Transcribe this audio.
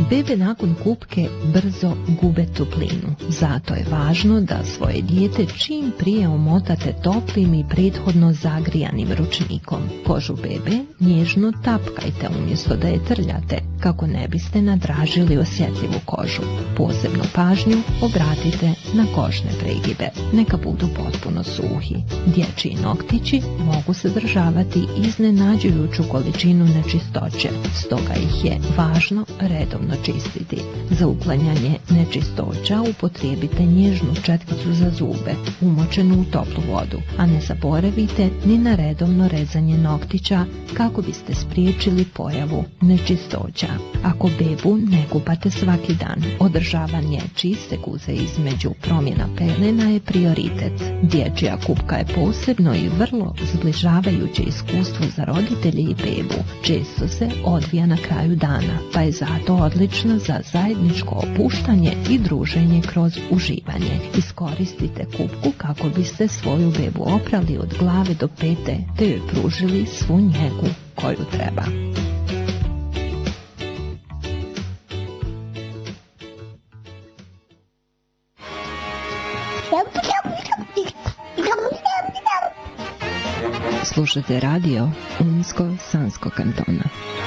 Bebe nakon kupke brzo gube toplinu, zato je važno da svoje dijete čim prije omotate toplim i prethodno zagrijanim ručnikom. Kožu bebe nježno tapkajte umjesto da je trljate, kako ne biste nadražili osjetljivu kožu. Posebnu pažnju obratite na kožne pregibe, neka budu potpuno suhi. Dječji noktići mogu sadržavati iznenađujuću količinu nečistoće, stoga ih je važno redovno čistiti. Za uklanjanje nečistoća upotrijebite nježnu četkicu za zube, umočenu u toplu vodu, a ne zaboravite ni na redovno rezanje noktića kako biste spriječili pojavu nečistoća. Ako bebu ne kupate svaki dan, održavanje čiste guze između promjena pelena je prioritet. Dječja kupka je posebno i vrlo zbližavajuće iskustvo za roditelje i bebu. Često se odvija na kraju dana, pa je zato odlično za zajedničko opuštanje i druženje kroz uživanje. Iskoristite kupku kako biste svoju bebu oprali od glave do pete te joj pružili svu njegu koju treba. Slušate radio Unsko-Sanskog kantona.